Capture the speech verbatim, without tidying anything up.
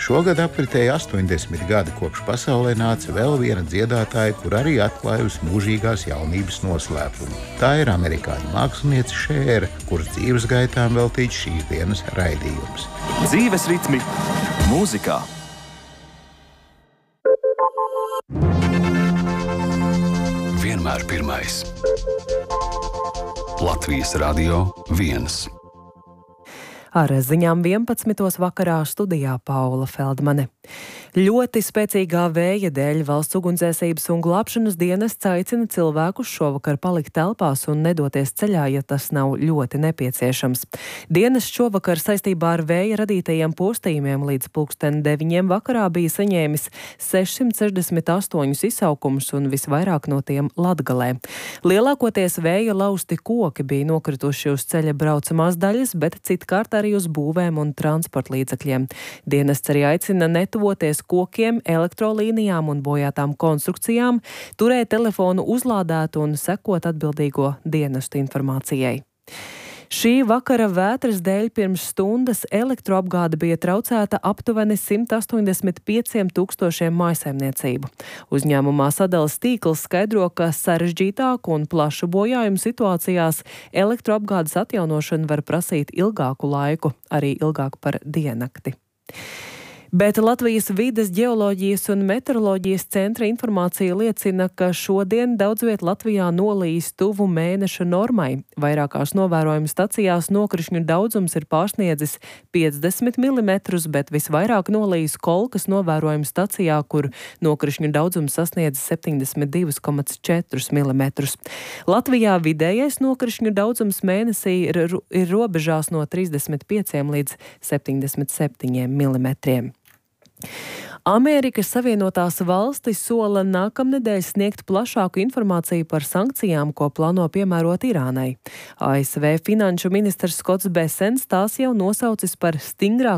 Šogad apritēja astoņdesmit gadi, kopš pasaulē nāca vēl viena dziedātāja, kur arī atklājusi mūžīgās jaunības noslēpumu. Tā ir amerikāņu māksliniece Šēra, kuras dzīves gaitām veltīts šīs dienas raidījums. Dzīves ritmi mūzikā. Vienmēr pirmais. Latvijas Radio viens. Ar ziņām vienpadsmitos vakarā studijā Paula Feldmane. Ļoti spēcīgā vēja dēļ valsts ugunsdzēsības un glābšanas dienests aicina cilvēkus šovakar palikt telpās un nedoties ceļā, ja tas nav ļoti nepieciešams. Dienests šovakar saistībā ar vēja radītajiem postījumiem līdz pulksten deviņiem vakarā bija saņēmis sešsimt sešdesmit astoņus izsaukumus un visvairāk no tiem Latgalē. Lielākoties vēja lausti koki bija nokrituši uz ceļa braucamās daļas, bet citkārt arī uz būvēm un transportlīdzekļiem. Dienests arī aicina netuvoties kokiem, elektrolīnijām un bojātām konstrukcijām, turēt telefonu uzlādētu un sekot atbildīgo dienestu informācijai. Šī vakara vētras dēļ pirms stundas elektroapgāde bija traucēta aptuveni simt astoņdesmit pieciem tūkstošiem mājsaimniecību. Uzņēmumā sadales tīkls skaidro, ka sarežģītāku un plašu bojājumu situācijās elektroapgādes atjaunošana var prasīt ilgāku laiku, arī ilgāk par diennakti. Bet Latvijas vides, ģeoloģijas un meteoroloģijas centra informācija liecina, ka šodien daudz viet Latvijā nolījis tuvu mēneša normai. Vairākās novērojumu stacijās nokrišņu daudzums ir pārsniedzis piecdesmit milimetrus, bet visvairāk nolījis Kolkas novērojumu stacijā, kur nokrišņu daudzums sasniedz septiņdesmit divi komats četri milimetrus. Latvijā vidējais nokrišņu daudzums mēnesī ir, ir robežās no trīsdesmit pieciem līdz septiņdesmit septiņiem milimetriem. Amerikas Savienotās valstis sola nākamnedēļ sniegt plašāku informāciju par sankcijām, ko plāno piemērot Irānai. A S V finanšu ministrs Skots Besens tās jau nosaucis par stingrāk